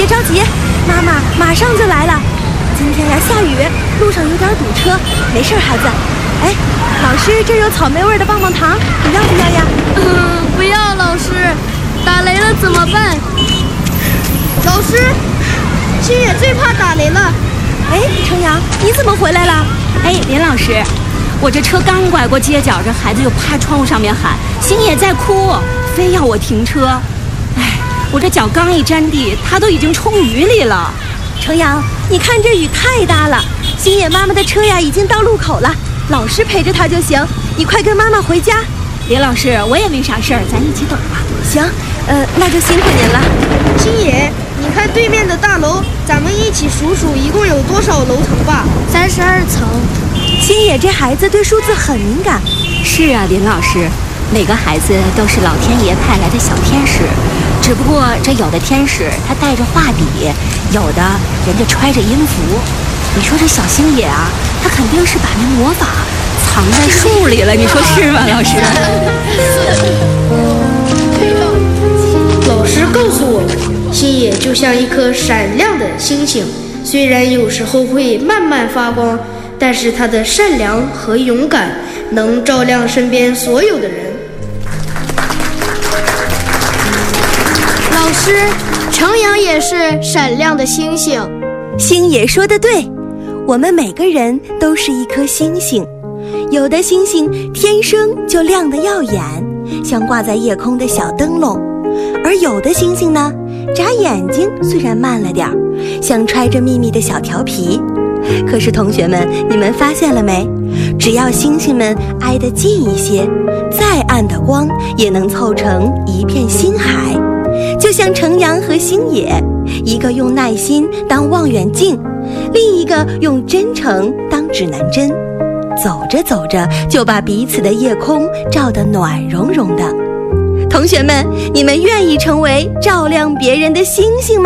着急，妈妈马上就来了。今天呀下雨，路上有点堵车，没事孩子。哎，老师这有草莓味的棒棒糖，你要不要呀？ 不要，老师，打雷了怎么办？ 老师，星野最怕打雷了。 哎，程阳，你怎么回来了？ 哎，林老师，我这车刚拐过街角，这孩子就趴窗户上面喊，星野在哭，非要我停车。哎，我这脚刚一沾地，他都已经冲雨里了。 程阳，你看这雨太大了，星野妈妈的车呀已经到路口了，老师陪着她就行，你快跟妈妈回家。 林老师，我也没啥事儿，咱一起走吧。 行，那就辛苦您了。 星野，你看对面的大楼，咱们一起数数一共有多少楼层吧。 32层。 星野这孩子对数字很敏感。 是啊，林老师，每个孩子都是老天爷派来的小天使，只不过这有的天使他带着画笔，有的人家揣着音符。你说这小星野啊，他肯定是把那魔法藏在树里了，你说是吧，老师？ 老师告诉我们，星野就像一颗闪亮的星星，虽然有时候会慢慢发光，但是他的善良和勇敢能照亮身边所有的人。 老师，程阳也是闪亮的星星。 星野说得对，我们每个人都是一颗星星，有的星星天生就亮得耀眼，像挂在夜空的小灯笼，而有的星星呢，眨眼睛虽然慢了点儿，像揣着秘密的小调皮。可是同学们，你们发现了没？只要星星们挨得近一些，再暗的光也能凑成一片星海。就像程阳和星野，一个用耐心当望远镜，另一个用真诚当指南针，走着走着就把彼此的夜空照得暖融融的。同学们，你们愿意成为照亮别人的星星吗？